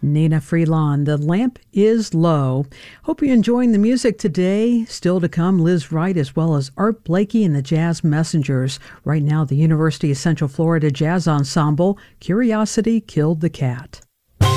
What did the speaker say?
Nina Freelon, The Lamp is Low. Hope you're enjoying the music today. Still to come, Liz Wright as well as Art Blakey and the Jazz Messengers. Right now, the University of Central Florida Jazz Ensemble, Curiosity Killed the Cat.